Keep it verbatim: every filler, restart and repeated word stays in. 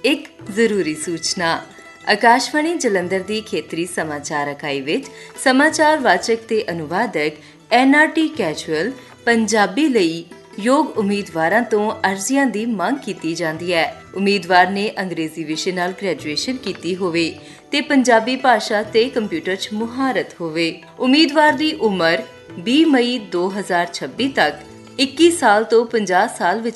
ਇੱਕ ਜ਼ਰੂਰੀ ਸੂਚਨਾ। ਆਕਾਸ਼ਵਾਣੀ ਜਲੰਧਰ ਦੀ ਖੇਤਰੀ ਸਮਾਚਾਰ ਇਕਾਈ ਵਿੱਚ ਸਮਾਚਾਰ ਵਾਚਕ ਤੇ ਅਨੁਵਾਦਕ N R T casual Punjabi ਲਈ ਯੋਗ ਉਮੀਦਵਾਰਾਂ ਤੋਂ ਅਰਜ਼ੀਆਂ ਦੀ ਮੰਗ ਕੀਤੀ ਜਾਂਦੀ ਹੈ। ਉਮੀਦਵਾਰ ਨੇ ਅੰਗਰੇਜ਼ੀ ਵਿਸ਼ੇ ਨਾਲ ਗ੍ਰੈਜੂਏਸ਼ਨ ਕੀਤੀ ਹੋਵੇ ਤੇ ਪੰਜਾਬੀ ਭਾਸ਼ਾ ਤੇ ਕੰਪਿਊਟਰ 'ਚ ਮੁਹਾਰਤ ਹੋਵੇ। ਉਮੀਦਵਾਰ ਦੀ ਉਮਰ ਵੀਹ ਮਈ ਦੋ ਹਜ਼ਾਰ ਛੱਬੀ ਤੱਕ ਇੱਕੀ ਸਾਲ ਤੋਂ ਪੰਜਾਹ ਸਾਲ ਵਿੱਚ